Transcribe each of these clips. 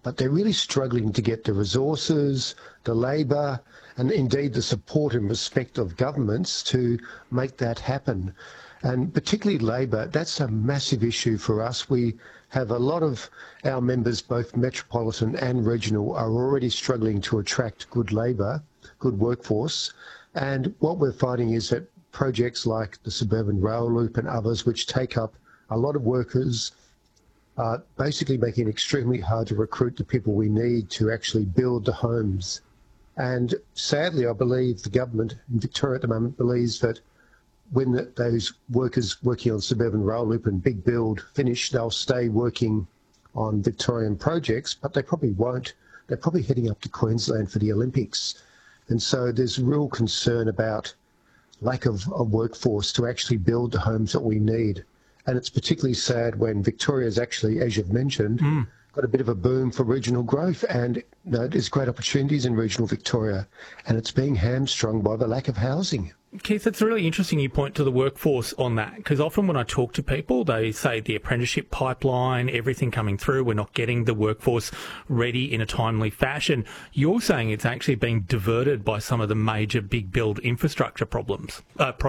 but they're really struggling to get the resources, the labour, and indeed the support and respect of governments to make that happen. And particularly labour, that's a massive issue for us. We have a lot of our members, both metropolitan and regional, are already struggling to attract good labour, good workforce. And what we're finding is that projects like the Suburban Rail Loop and others, which take up a lot of workers, are basically making it extremely hard to recruit the people we need to actually build the homes. And sadly, I believe the government in Victoria at the moment believes that when those workers working on Suburban Rail Loop and Big Build finish, they'll stay working on Victorian projects, but they probably won't. They're probably heading up to Queensland for the Olympics. And so there's real concern about lack of a workforce to actually build the homes that we need. And it's particularly sad when Victoria's actually, as you've mentioned, got a bit of a boom for regional growth, and there's great opportunities in regional Victoria, and it's being hamstrung by the lack of housing. Keith, it's really interesting you point to the workforce on that, because often when I talk to people, they say the apprenticeship pipeline, everything coming through, we're not getting the workforce ready in a timely fashion. You're saying it's actually being diverted by some of the major big build infrastructure projects.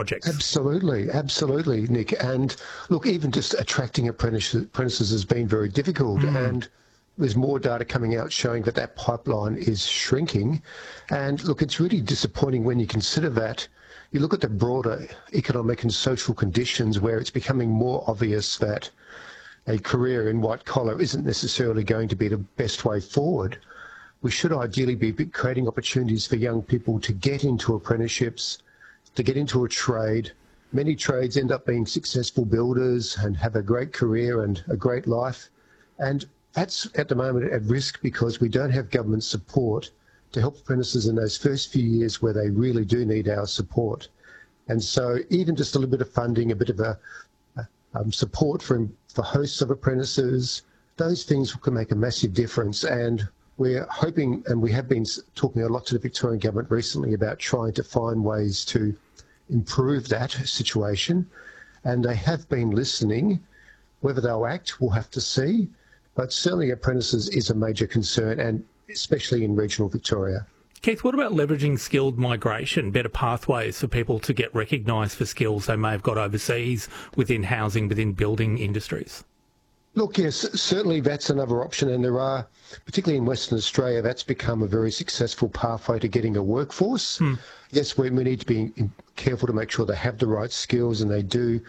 Absolutely, Nick. And look, even just attracting apprentices has been very difficult. And there's more data coming out showing that that pipeline is shrinking. And look, it's really disappointing when you consider that. You look at the broader economic and social conditions where it's becoming more obvious that a career in white collar isn't necessarily going to be the best way forward. We should ideally be creating opportunities for young people to get into apprenticeships, to get into a trade. Many trades end up being successful builders and have a great career and a great life. And that's at the moment at risk because we don't have government support to help apprentices in those first few years where they really do need our support. And so even just a little bit of funding, a bit of a support for hosts of apprentices, those things can make a massive difference. And we're hoping, and we have been talking a lot to the Victorian government recently about trying to find ways to improve that situation. And they have been listening. Whether they'll act, we'll have to see. But certainly apprentices is a major concern, and especially in regional Victoria. Keith, what about leveraging skilled migration, better pathways for people to get recognised for skills they may have got overseas within housing, within building industries? Look, yes, certainly that's another option, and there are, particularly in Western Australia, that's become a very successful pathway to getting a workforce. Yes, we need to be careful to make sure they have the right skills and they do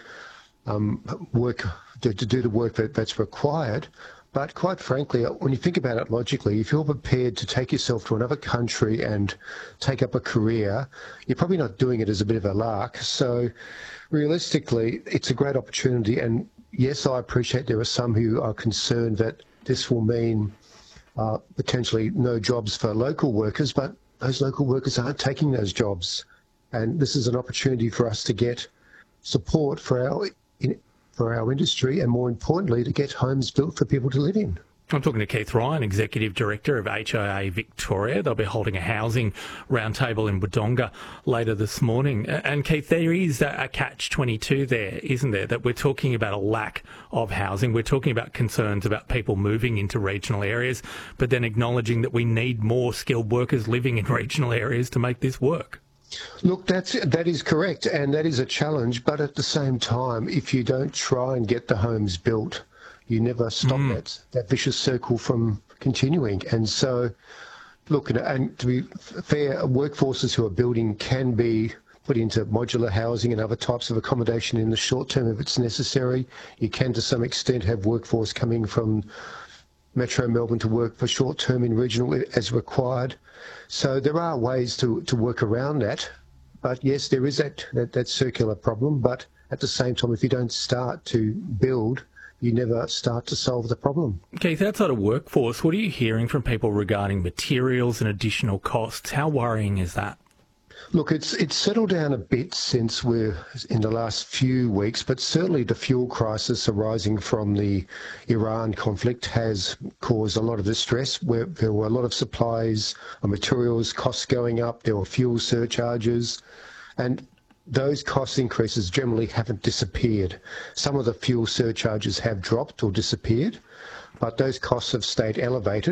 work to do the work that's required. But quite frankly, when you think about it logically, if you're prepared to take yourself to another country and take up a career, you're probably not doing it as a bit of a lark. So realistically, it's a great opportunity. And yes, I appreciate there are some who are concerned that this will mean potentially no jobs for local workers, but those local workers aren't taking those jobs. And this is an opportunity for us to get support for our industry, and more importantly, to get homes built for people to live in. I'm talking to Keith Ryan, Executive Director of HIA Victoria. They'll be holding a housing roundtable in Wodonga later this morning. And Keith, there is a catch-22 there, isn't there, that we're talking about a lack of housing. We're talking about concerns about people moving into regional areas, but then acknowledging that we need more skilled workers living in regional areas to make this work. Look, that is correct, and that is a challenge. But at the same time, if you don't try and get the homes built, you never stop that vicious circle from continuing. And so, look, and to be fair, workforces who are building can be put into modular housing and other types of accommodation in the short term if it's necessary. You can, to some extent, have workforce coming from Metro Melbourne to work for short term in regional as required. So there are ways to work around that. But yes, there is that circular problem. But at the same time, if you don't start to build, you never start to solve the problem. Keith, outside of workforce, what are you hearing from people regarding materials and additional costs? How worrying is that? Look, it's settled down a bit since we're in the last few weeks, but certainly the fuel crisis arising from the Iran conflict has caused a lot of distress. Where there were a lot of supplies of materials, costs going up, there were fuel surcharges, and those cost increases generally haven't disappeared. Some of the fuel surcharges have dropped or disappeared, but those costs have stayed elevated.